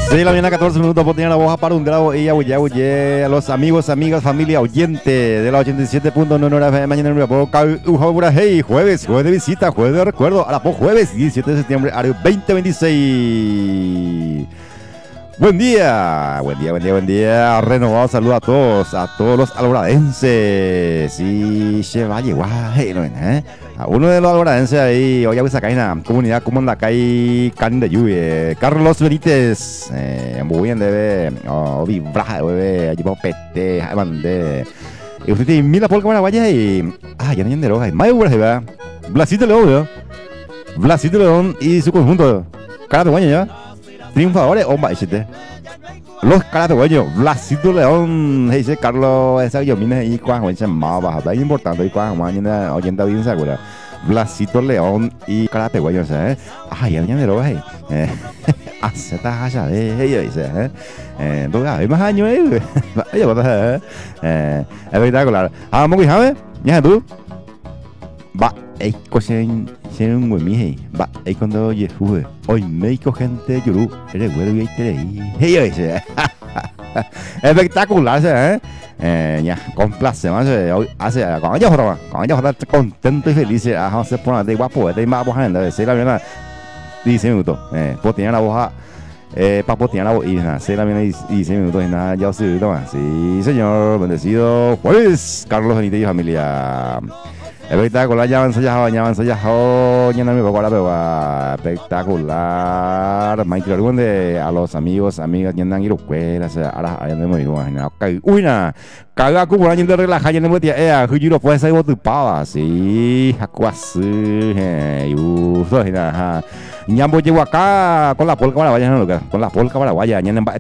Sí, la mañana 14 minutos, por tener la voz para un grado y a los amigos, amigas, familia, oyente de la 87.9 horas de mañana en hey, jueves de visita, jueves de recuerdo, a la jueves 17 de septiembre, año 2026. Buen día, renovado saludo a todos los alboradenses. Sí, se va a llevar, a uno de los alboradenses ahí, hoy a sacar una comunidad como anda acá y can de lluvia. Carlos Benítez, muy bien, debe, vibrar, debe, allí vamos pete, mande. Y usted tiene mil por cámara, vaya y, ya no hay de roja, más buenas, ¿verdad? Blasito León y su conjunto, cara de baño ya. Triunfadores, los carategueños, Blasito León, dice Carlos, esa yo mira y cuando se llamaba, es importante y cuando mañana oyendo bien segura. Blasito León y carategueños, ya no de roba, hace taja, dice, entonces, más años, espectacular. Vamos, ¿sabes? Ya tú, va, cosa un buen mije, va, cuando oye, hoy médico gente lloró, eres güero y te espectacular, ya, complace más, hoy hace, con ellos contento y feliz, vamos a poner de guapo, de más boja, de ser la verdad, 10 minutos, pues tenía la boja, para potear la boja, y nada, ser la verdad, 10 minutos, y nada, ya os digo, sí, señor, bendecido, jueves, Carlos Benítez y familia. Espectacular, ya avanzó, ya no me puedo acordar, pero espectacular. Maite de a los amigos, amigas, ya andan y los cuelas, ahora ya no me digo, uy, na, caga como año de relajar, ya no me tía, juro, puede ser tu pava, sí, jacuas, ñambo llegó acá con la polca paraguaya, con la polca paraguaya, ya en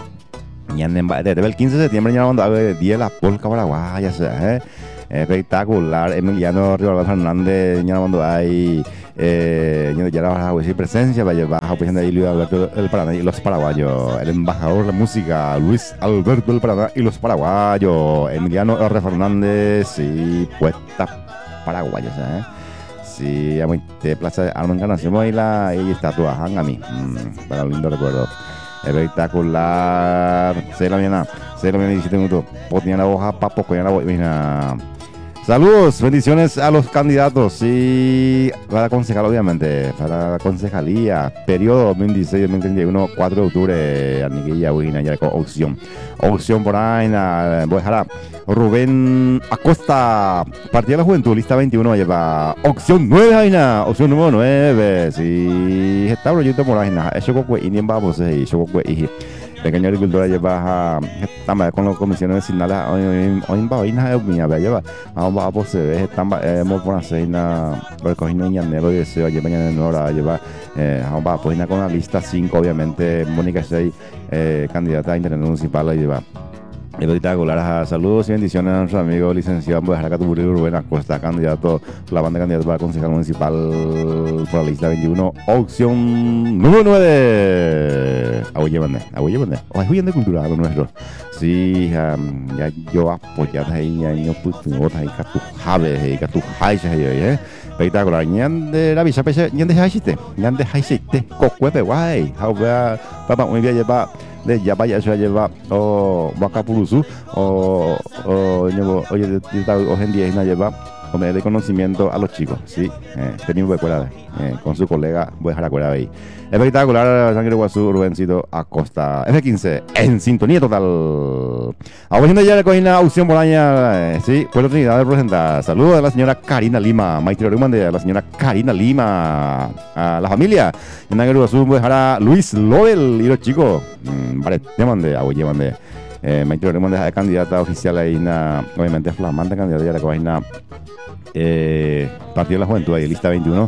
el 15 de septiembre, ya no me día la polca paraguaya, espectacular. Emiliano Rivaldo Fernández, ya cuando hay ya la presencia para llevar a de Luis Alberto el Paraná y los paraguayos, el embajador de la música Luis Alberto el Paraná y los paraguayos, Emiliano R. Fernández y puesta paraguaya, sí, a de Plaza de Arma Encarnación y la estatua a mí, para un lindo recuerdo. Espectacular. 6 de la mañana 17 minutos. Ponía la hoja, papo, con la boina. Saludos, bendiciones a los candidatos. Sí, para concejal, obviamente. Para la concejalía. Periodo 2016-2031, 4 de octubre. Arniquilla, boina, ya con opción. Opción por ahí. Voy a dejar Rubén Acosta. Partida de la Juventud, lista 21. Lleva opción 9, Aina. Opción número 9. Sí, está proyecto por ahí. Eso con Indian Babos. Eso con pequeña agricultura lleva estamos con las comisiones vecinales hoy en Baina de Mía lleva vamos a poseer estamos por hacer una recogida ñanero de deseo lleva ñanero lleva vamos a poner con la lista 5 obviamente Mónica 6 candidata a internet municipal lleva. Espectacular, saludos y bendiciones a nuestro amigo licenciado Catuburi Rubén Acosta, candidato, la banda candidata para concejal municipal por la lista 21, opción número 9. Aguille de cultura, lo nuestro. Sí, ya yo apoyado ahí, ya yo puse ahí, catujabes, espectacular, ñan de la visa, ñan de haisite, cocuepe, guay, papá, muy bien, lleva. De ya vaya eso lleva o Wakapurusu o hoy en día lleva como de conocimiento a los chicos, sí, tenemos que escuela con su colega voy a dejar la escuela ahí. Espectacular, Sangre Guazú, Rubencito Acosta, F15, en sintonía total. Ahora ya recogí una opción por año, sí, Pueblo Trinidad de presentar. Saludos a la señora Karina Lima, Maite de la señora Karina Lima, a la familia. En Sangre Guazú voy a dejar a Luis Lobel y los chicos, vale, llámande, Maite Raymond es candidata oficial ahí, obviamente flamante candidata, ya recogí una Partido de la Juventud ahí, lista 21,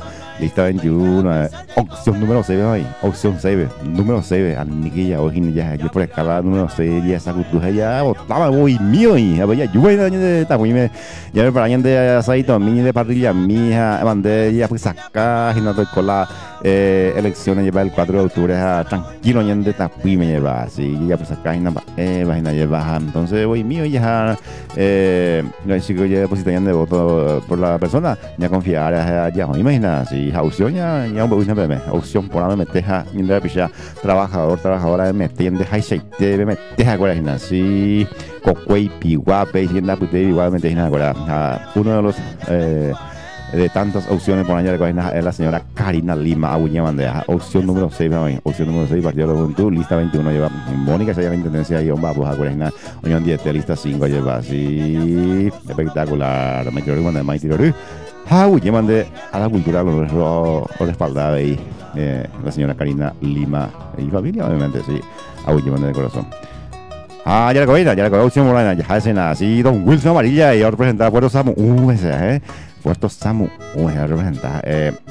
opción número 6 ahí, opción 6, número 6, aniquilla, hoy ya aquí por escala número 6, ya esa cultura ya botaba muy mío y ya yo voy de tapuime, ya me parañan de aceite, mí de parrilla, mija, mandé ya pues sacar, y no estoy con la elecciones lleva el 4 de octubre a tranquilo y en de Tapuí me lleva así ya pues acá vaina lleva entonces voy mío y ya los chicos ya depositan de voto por la persona ya confiar ya imagina si opción ya un poco me opción por me meteja y de picha trabajadora me tiende high shake me meteja ahora si cocuey piguape y en la pute igualmente ahora uno de los de tantas opciones por año es la señora Karina Lima Aguña Bandeja, opción número 6, opción número 6, Partido de la Juventud, lista 21 lleva Mónica, se llama la intendencia y va pues a Unión 10, lista 5 lleva así, espectacular, me quiero mandar más tiro, Aguña Bande a la cultura lo respaldaba ahí la señora Karina Lima y familia, obviamente, sí, Aguña Bande de corazón. Ya la coí, opción morena, ya es así, don Wilson Amarilla y ahora representada Puerto Samu, Puerto Samu, representa.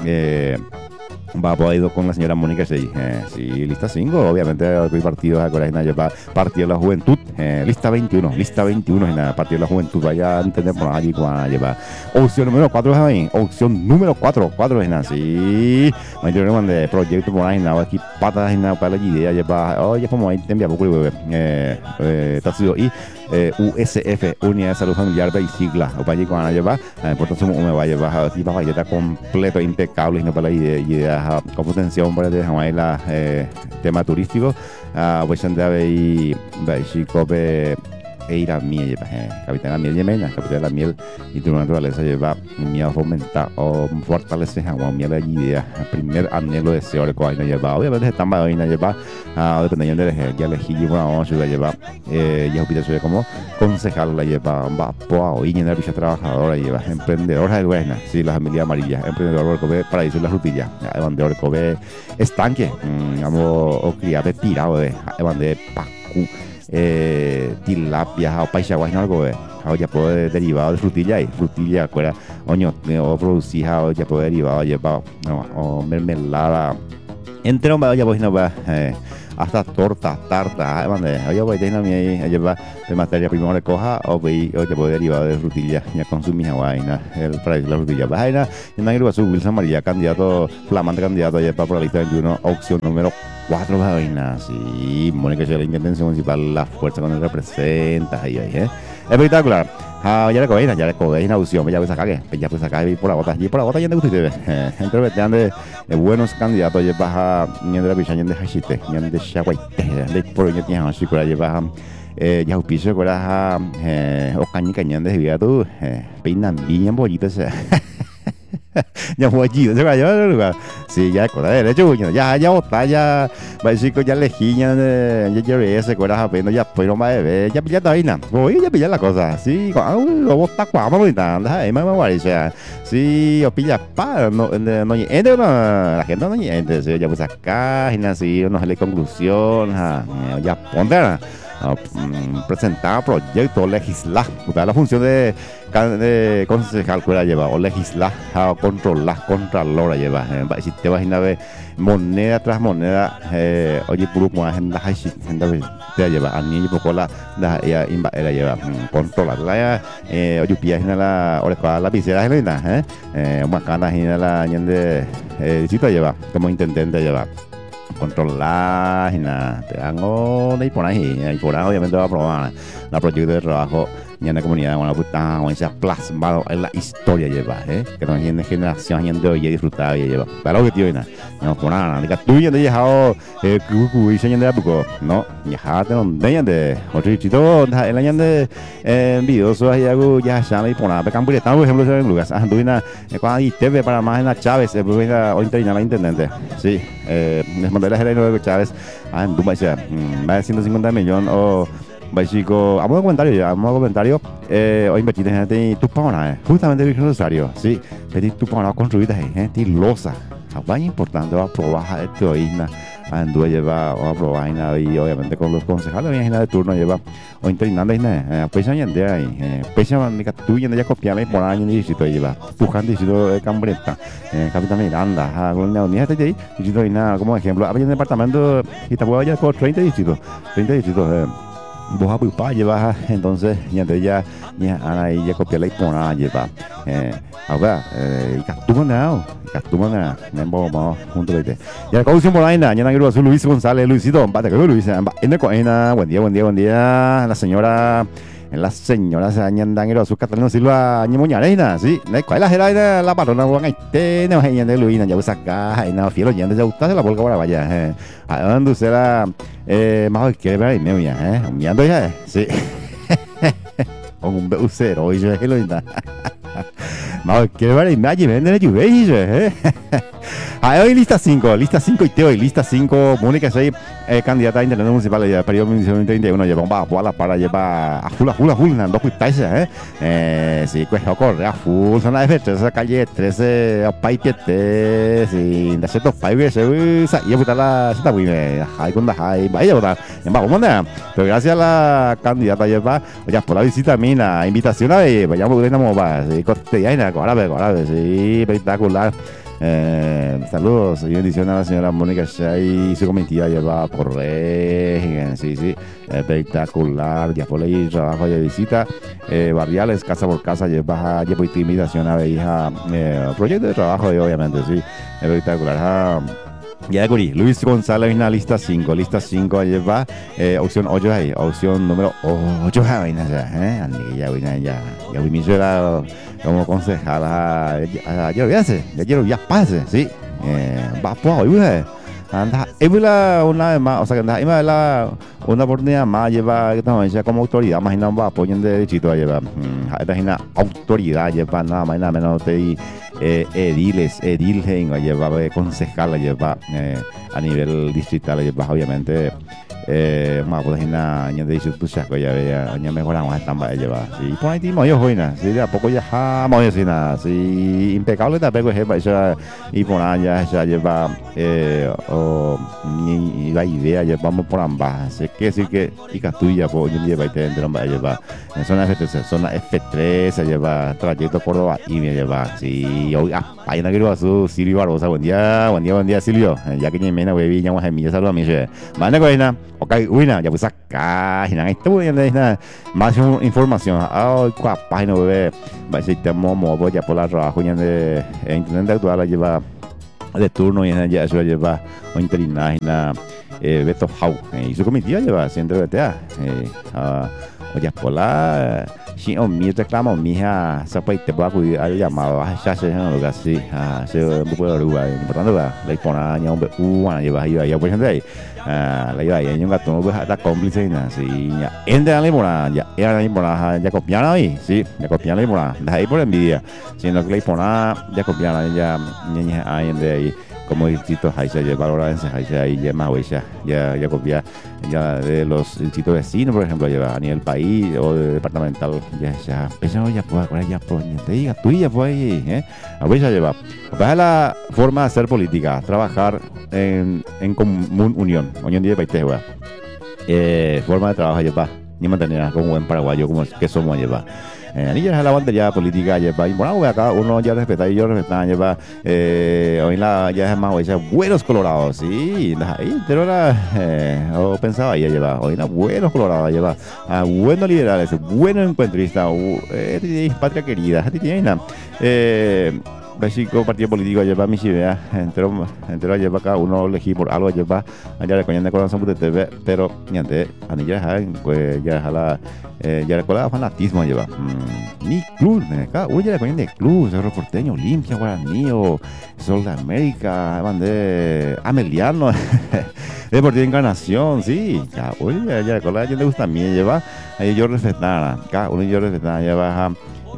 Va apoyado con la señora Mónica Sey. Sí, lista 5, obviamente, el partido de lleva Partido de la Juventud. Lista 21, en el Partido de la Juventud. Vaya a entender por allí cuando lleva. Opción número 4 es ahí. Opción número 4 es así. Mayor de proyecto por ahí, nada, aquí patas y nada para la idea. Lleva, oye, como ahí te envía poco, y USF, Unidad de Salud Familiar de sigla. O para allí cuando lleva, por tanto, me va a llevar aquí para allá completo, impecable, y no para la idea. Como atención para dejar la tema turístico pues andaba y chico Eira miel capitán la miel yemena capitán la miel y tu naturaleza lleva miel fomentar o fortalecer a miel la idea primer anhelo deseo de cuál lleva obviamente están vaina lleva dependiendo de ya elegir una ciudad lleva ya hospital ciudad como concejal la lleva va po y en la bicha trabajadora lleva emprendedora de buena sí la familia amarilla emprendedor de paraíso la frutilla emprendedor de estanque digamos o criado tirado de pacu tilapia o paisaguas no algo ya puede derivado de frutilla fuera oño o producir ya puede derivado lleva o mermelada entre un ya pues no va hasta torta tarta oye voy a tener mi lleva de materia prima de coja o ya puede derivado de frutilla ya consumir vaina el para la frutilla vaina y no hay lugar su Wilson María candidato flamante candidato ya para la lista 21 opción número 4 vainas y Mónica es la intendencia municipal la fuerza con el representa ahí espectacular ya le cogéis una opción ya pues acá por la bota ya te gusta entre de buenos candidatos ya baja ni de la picha ni de hachite ni de chaguaite de por ya tiene así que lleva ya auspicio que era o caña de vida tú peinan bien bollitos ya fue allí, sí, ya cosa de hecho, ya bota, ya va chico, ya lejiña, ya ese cuerda apenas, ya pues no va a ver, ya pilla vaina, voy ya pillar la cosa, sí, lo bota cuamo ahorita, me guarda, sí, o pilla pa, no, la gente no entra, ya pues acá, y así, no sale conclusión, ya ponte, presentar proyectos, legislar, la función de concejal que la lleva, o legislar, o controlar, contralor la lleva, si te vas a ver moneda tras moneda, oye, puro como agenda, te lleva, a niño poco la lleva, controlar, oye, pilla la oreja, la piscina, macana, la ñende, si te lleva, como intendente lleva. Controlar y nada, te hago de por ahí obviamente va a probar la proyecto de trabajo y en la comunidad una puta o sea plasmado en la historia lleva que no hay generación y hoy disfrutar y lleva claro que tío no por nada que tú ya te dejado y se de poco no ya te donde de otro chito el año de videos ahí hago ya sale por nada campo de por ejemplo en lugar anduina cuando te ve para más en la Chávez o interina la intendente sí les mandé la gerente de Chávez en Duma dice más de 150 millones o chico, vamos a comentario, hoy invertir en gente tu pauna, justamente es necesario, sí, pedir tu pauna construida gente losa, es importante, va a probar esto isna, anduve lleva, va a probar y obviamente con los concejales de turno lleva, o interinando pues hay gente ahí, pues hay tú y ya copiarme por año y distrito lleva, pujante distrito de Cambreta, Capitán Miranda, Colonia Unida, distrito y nada, como ejemplo, había un departamento y te puedo ya con 30 distritos, vos a pupa lleva entonces ya de ya ana y ya copia la ipona lleva ahora y castuma nada vamos juntos vete ya caución por ahí nada ya no quiero Luis González Luisito empate que Luis en de coena buen día la señora se añandan a su catalano Silva ni muñarena sí cuál era la parona buan ahí no hay de Luis ya usa acá y no fielo ya de gusta la volga ahora vaya a dónde será más que ver y me voy mirando ya sí con un beusero hoy yo es lo inda más que ver y me allí venden lluvia hoy lista 5 y te hoy lista 5 Mónica soy candidata a internet municipal de periodo 2031 lleva un bajo a la para lleva a full nando cuitaise sí pues corre a full zona F3 esa calle 13 a Paipiete sí de cierto Paipiete se y puta la está muy hay con hay vaya botar en bajo monda pero gracias a la candidata lleva ya por la visita mina invitación a vayamos a una va sí cotidiana ahora sí espectacular saludos y bendiciones a la señora Mónica Shay y su comitiva lleva por sí, espectacular, ya por ahí trabajo de visita, barriales, casa por casa, lleva invitación a hija, proyecto de trabajo y obviamente, sí, espectacular. Ya de Curi, Luis González en la lista 5 lleva opción 8 ahí, opción número 8 ahí, ya mi suegra como concejala, ya lo hace, ya pase, sí, va por hoy, anda, una vez más, o sea que anda, una oportunidad más lleva ya como autoridad, imagina va apoyando de distrito lleva, imagina autoridad lleva nada más nada menos de edil lleva concejala lleva a nivel distrital lleva obviamente más pues de distrito chaco ya mejoramos esta más lleva sí por ahí timo yo hoy sí de a poco ya vamos a decir nada sí impecable también pues y por allá ya lleva ni la idea llevamos por ambas sé que decir que y Castilla pues yo lleva y te lleva en zona F3 se lleva trayecto Córdoba y me lleva sí hoy ahí no quiero a su Silvio Barbosa buen día Silvio ya que ni mena baby ya vamos a enviar saludos a mi jefe mana coina okay uina ya pues acá y esto ya más información página web va a ser momo ya por la trabajo ya de internet actual lleva de turno y ya eso lleva o interina Beto Hau y su comitiva lleva centro de TA ya por la si mi reclamo mija se puede te puedo acudir al llamado ya se en lugar así se puede lugar importante va la impona ya un lleva ahí ya por ejemplo ahí la iba ahí un gato no está cómplice y nada sí ya entra la impona ya era la impona ya copiaron ahí sí ya copiaron la impona de ahí por envidia sino que la impona ya copiaron ya ahí de ahí como distritos ahí se lleva ahora ahí ya más ya copia ya de los distritos vecinos por ejemplo lleva a nivel país o de departamental ya pensamos ya pues ahora ya pues te diga tú ya pues a ver ya lleva pues es la forma de hacer política trabajar en común unión de país forma de trabajo lleva ni mantener como buen paraguayo como que somos lleva ni ya la bandería política lleva y bueno acá uno ya respeta y yo respeta lleva hoy la ya es más hoy buenos colorados sí ahí pero o pensaba ya lleva hoy buenos colorados lleva buenos liberales buenos encuentristas patria querida tiene básico partido político lleva mis ideas entero lleva acá uno elegí por algo lleva allá de coña de corazón de TV pero ni antes anilla pues ya la ya recuerda fanatismo lleva ni club acá uno ya de coña de club Cerro Porteño Olimpia Guaraní o Sol de América de Ameliano Deportivo Encarnación sí ya oye ya recuerda yo le gusta a mí lleva ahí yo respetar acá uno yo respetar lleva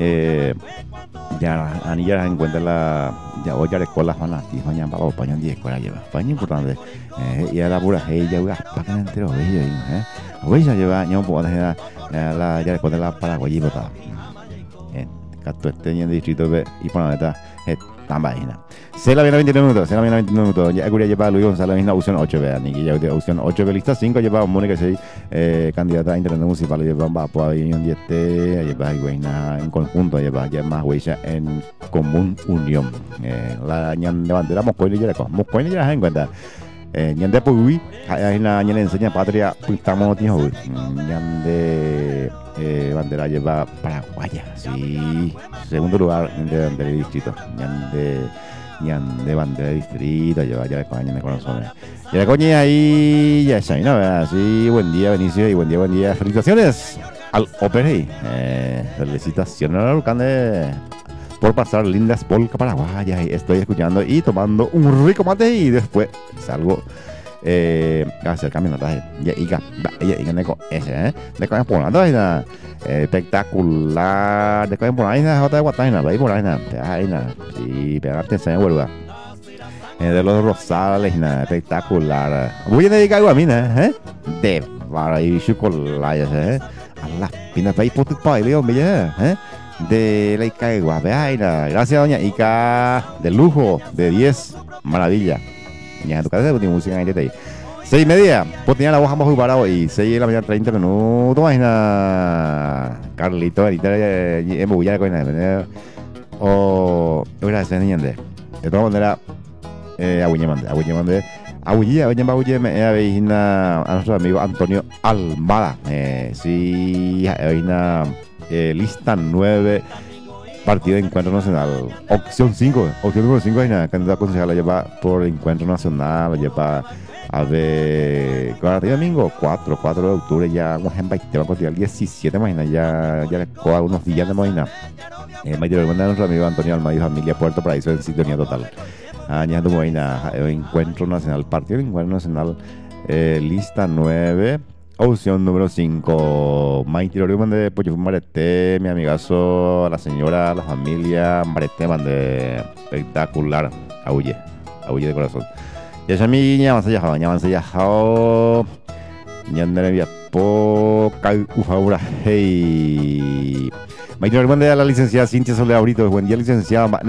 ya anilla encuentra la ya voy a la escuela fanatismo ya para paño 10 escuela lleva paño importante y a la pura ella para que entero bello hoy ya lleva ya un poco de la ya recuerda la paraguayita cato este en el distrito y por la neta tan vaina se la viene 29 minutos ya Curia lleva Luis González misma opción 8 vean y ya de opción 8 de lista 5 lleva Mónica 6 candidata a internet municipal lleva Vapo ahí un 10 lleva Guayna en conjunto lleva ya más huella en común unión la ñan de bandera Moscoy ya en cuenta ñande pui, hay una ñande enseña patria, estamos tío, ñande bandera lleva paraguaya, sí, segundo lugar de bandera de distrito, ñande bandera de distrito, lleva ya de coña de corazón. Ya de coña ahí, ya está, ¿no? Sí, buen día, Benicio, y buen día, felicitaciones al Operi, felicitaciones al Alcalde por pasar lindas polcas paraguayas. Estoy escuchando y tomando un rico mate y después salgo a hacer caminatas. Ya neko ese, de coña por nada, espectacular, de coña por ahí, jota de guataina, ahí por ahí, sí, pegarte en vuelva. De los rosales, espectacular. Voy a dedicar algo a mí, de para y chocolate, a las pinas para ir por tu país, de la Ica de Guapeaina. Gracias, doña Ica, de lujo, de 10, maravilla. Ya, tu casa de música en ahí. 6:30, pues tenía la voz más parado y 6 de la mañana, 30 minutos, imagina. Carlito, ahorita me voy a la coina, o gracias, niña, de todas maneras, a nuestro amigo Antonio Almada. Sí, hay una lista 9, partido de encuentro nacional. Opción 5, opción número 5, hay una candidato concejal, la lleva por encuentro nacional, la lleva a ver, el domingo 4 de octubre, ya vamos en 20, vamos a continuar el 17, imagina, ya le coja unos días de imagina. Mayor de nuestro amigo Antonio Almada y familia Puerto Paraíso en sintonía total. Ya tu buena, encuentro nacional, partido de encuentro nacional, lista 9, opción número 5. Maitirorio mande Pollo Marete, mi amigazo, la señora, la familia, Marete mande espectacular, aulle de corazón. Ya es mi ñavanza ya, ñandere via po, cai ufaura, hey. Mayor mande a la licenciada Cintia Soledad Brito. Buen día, licenciada.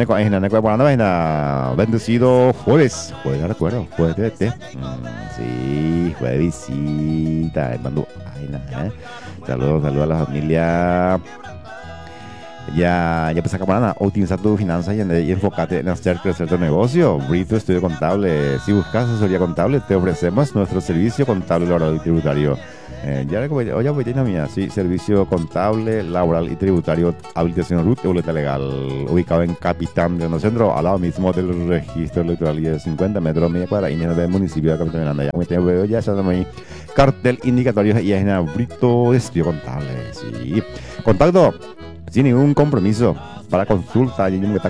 Bendecido jueves. Jueves, recuerdo. Jueves de té. Sí, jueves de visita. Mando. Saludos a la familia. Ya pues camarada, optimizar tu finanzas y enfócate en hacer crecer tu negocio. Brito Estudio Contable. Si buscas asesoría contable, te ofrecemos nuestro servicio contable laboral y tributario. Oye, mía, sí, servicio contable, laboral y tributario, habilitación RUT y boleta legal, ubicado en Capitán de Centro, al lado mismo del registro electoral y de 50 metros, media cuadra, y en el municipio de Capitán de Miranda. Ya veo, ya estamos ahí, cartel indicatorio y es en Brito Estudio Contable, sí. Contacto sin ningún compromiso para consulta y al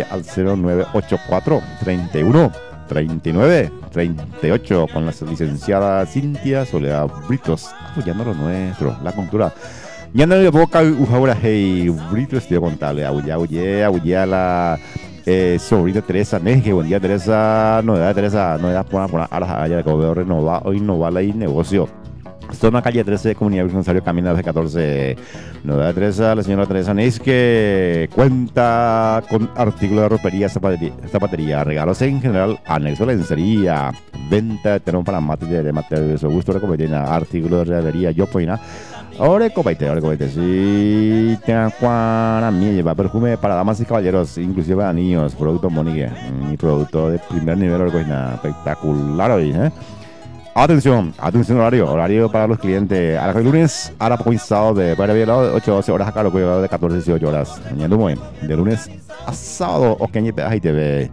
0984 31 39 38 con la licenciada Cintia Soledad Britos, apoyando lo nuestro, la cultura. Ya no le boca ahora, hey, Brito Estudio Contable, aullé a la sobrina Teresa Neje. Buen día, Teresa, novedad por allá de Cobeo renovar o innovar la negocio. Zona calle 13, Comunidad Rosario, Camino de 14. Novedad Teresa, la señora Teresa Neis, que cuenta con artículos de ropería, zapatería, regalos en general, anexo de lencería, venta de terreno para mate de su gusto, artículos de realería, yo poina. Ahora copaite, sí, tenga cuana mía, lleva perfume para damas y caballeros, inclusive para niños, producto Monique, mi producto de primer nivel, espectacular hoy, Atención, horario para los clientes. A la lunes, a la sábado de 8 a 12 horas, acá lo cuidado de 14 a 18 horas. De lunes a sábado, ok, ahí te ve.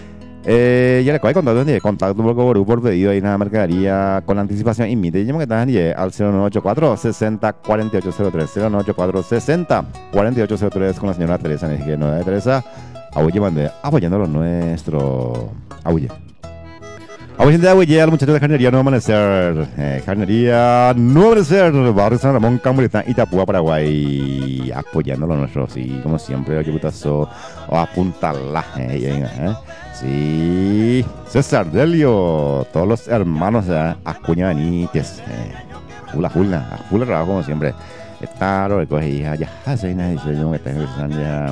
Ya le coge contacto por pedido y nada mercadería con anticipación y mite. Llamo que están al 0984 60 4803, 0984 60 4803 con la señora Teresa Neje, de Teresa. Apoyando lo nuestro. Apoyando al muchacho de Carnería Nuevo Amanecer. Carnería Nuevo Amanecer, barrio San Ramón, Camburetán, Itapúa, Paraguay. Apoyando lo nuestro, sí, como siempre. Oye, putazo, apuntala. Sí, César Delio, todos los hermanos Acuña Benítez, a full trabajo como siempre. Está lo recoge hija, ya se viene yo que tengo que ya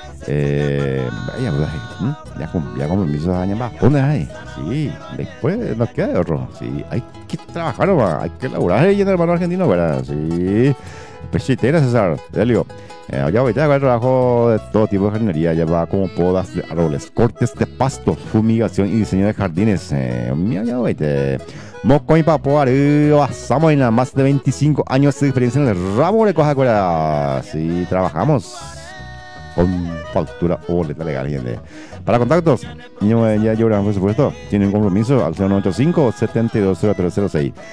ya compromisos años más. ¿Dónde hay? Sí, después nos queda de otro. Sí, hay que trabajar nomás, hay que laburar y en el hermano argentino, ¿verdad? Sí. Pechitera, César, Delio. Ya ahorita hago el trabajo de todo tipo de jardinería, lleva como podas de árboles, cortes de pastos, fumigación y diseño de jardines. Mira, ya ahorita. Moco y papo, pasamos en más de 25 años de experiencia en el ramo de cosas que sí trabajamos con factura o boleta legal, gente. Para contactos, ya lloran, por supuesto, tienen un compromiso al 095-720306.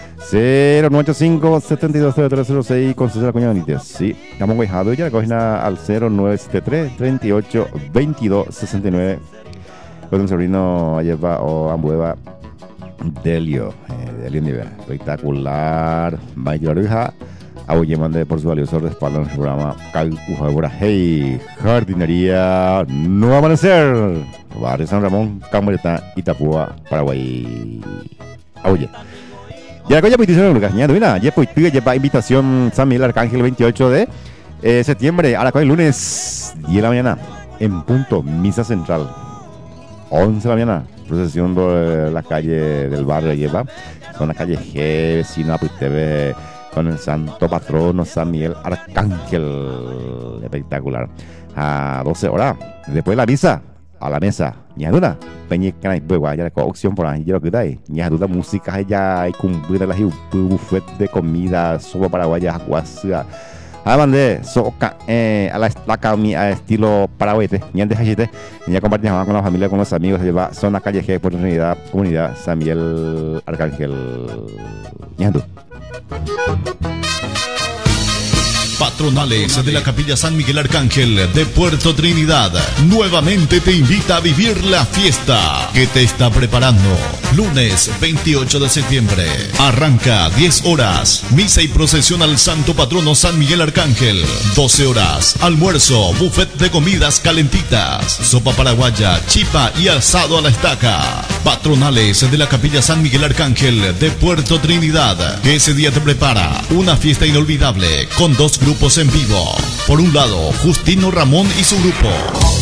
095-720306 con César Acuña Benítez. Sí, estamos guajados ya, cogen al 0973-38-2269. Con el sobrino Ayeva o Ambueva Delio Nivel. Espectacular. Mayoría. Oye, mande por su valioso respaldo en el programa Calcujabora. Hey, jardinería No Amanecer. Barrio San Ramón, Cambreta, Itapúa, Paraguay. Oye. Ya la petición Lucas, mira, ya pues lleva invitación San Miguel Arcángel 28 de septiembre, a la cual el lunes 10 de la mañana, en punto, misa central. 11 de la mañana, procesión de la calle del barrio lleva. Son la calle G, vecina, pues TV. Con el santo patrono San Miguel Arcángel. Espectacular. A 12 horas. Después de la misa, a la mesa. Ñaduna. Peñica y pues ya con opción por ahí. Yo lo que da ahí. Ñaduna música ya hay cumbia la buffet de comida. Sopa paraguaya, aguasa. Además soca a la estaca a estilo paraguayete. Ñande hachite. Ya compartimos con la familia, con los amigos. Lleva zona calle G, oportunidad, comunidad San Miguel Arcángel. Ñandu. Patronales de la Capilla San Miguel Arcángel de Puerto Trinidad nuevamente te invita a vivir la fiesta que te está preparando. Lunes 28 de septiembre. Arranca 10 horas. Misa y procesión al Santo Patrono San Miguel Arcángel. 12 horas. Almuerzo, buffet de comidas calentitas, sopa paraguaya, chipa y asado a la estaca. Patronales de la Capilla San Miguel Arcángel de Puerto Trinidad. Ese día te prepara una fiesta inolvidable con 2 grupos en vivo. Por un lado, Justino Ramón y su grupo.